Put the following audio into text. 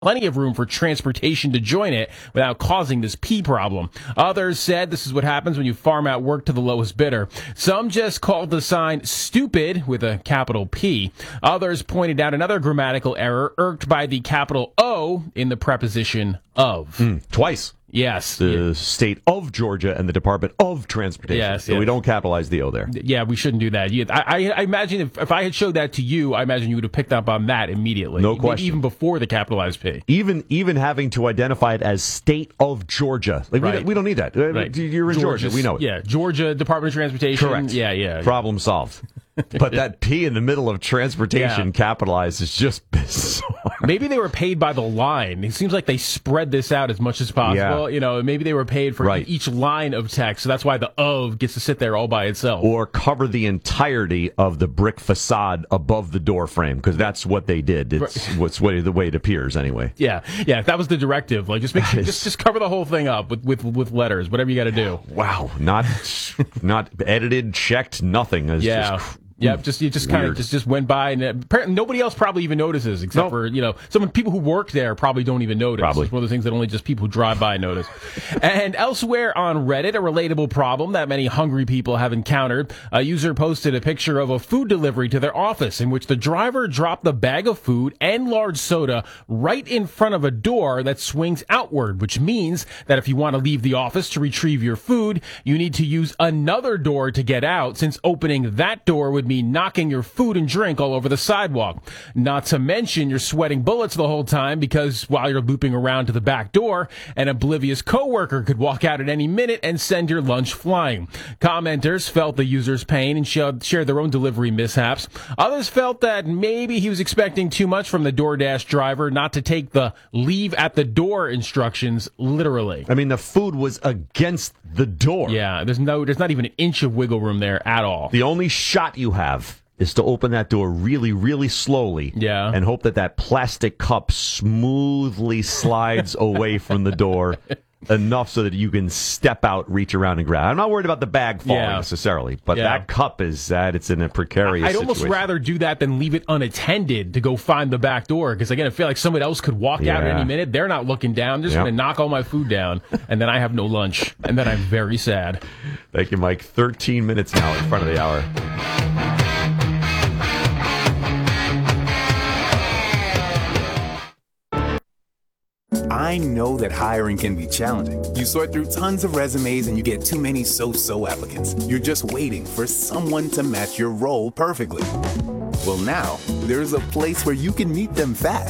plenty of room for transportation to join it without causing this P problem. Others said this is what happens when you farm out work to the lowest bidder. Some just called the sign stupid with a capital P. Others pointed out another grammatical error irked by the capital O in the preposition of. Twice. Yes. The state of Georgia and the Department of Transportation. Yes, so we don't capitalize the O there. Yeah, we shouldn't do that. I imagine if I had showed that to you, I imagine you would have picked up on that immediately. No Maybe question. even before the capitalized P. Even having to identify it as state of Georgia. Like Right. we don't need that. Right. You're in Georgia. We know it. Yeah, Georgia Department of Transportation. Correct. Yeah. Problem solved. But that P in the middle of transportation capitalized is just bizarre. Maybe they were paid by the line. It seems like they spread this out as much as possible. Yeah. Maybe they were paid for each line of text, so that's why the of gets to sit there all by itself. Or cover the entirety of the brick facade above the door frame, because that's what they did. It's the way it appears anyway. Yeah. That was the directive. Like, just make sure, just cover the whole thing up with letters, whatever you got to do. Not edited, checked, nothing. It's Just kind of just went by, and nobody else probably even notices, except for some people who work there probably don't even notice. Probably. It's one of those things that only just people who drive by notice. And elsewhere on Reddit, a relatable problem that many hungry people have encountered. A user posted a picture of a food delivery to their office in which the driver dropped the bag of food and large soda right in front of a door that swings outward, which means that if you want to leave the office to retrieve your food, you need to use another door to get out, since opening that door would mean knocking your food and drink all over the sidewalk. Not to mention you're sweating bullets the whole time, because while you're looping around to the back door, an oblivious coworker could walk out at any minute and send your lunch flying. Commenters felt the user's pain and shared their own delivery mishaps. Others felt that maybe he was expecting too much from the DoorDash driver not to take the leave at the door instructions literally. I mean, the food was against the door. Yeah, there's not even an inch of wiggle room there at all. The only shot you have is to open that door really, really slowly and hope that plastic cup smoothly slides away from the door enough so that you can step out, reach around, and grab. I'm not worried about the bag falling necessarily, but that cup it's in a precarious I'd almost situation. rather do that than leave it unattended to go find the back door, because again, I feel like somebody else could walk out at any minute. They're not looking down. They're just going to knock all my food down, and then I have no lunch, and then I'm very sad. Thank you, Mike. 13 minutes now in front of the hour. I know that hiring can be challenging. You sort through tons of resumes and you get too many so-so applicants. You're just waiting for someone to match your role perfectly. Well, now, there's a place where you can meet them fast.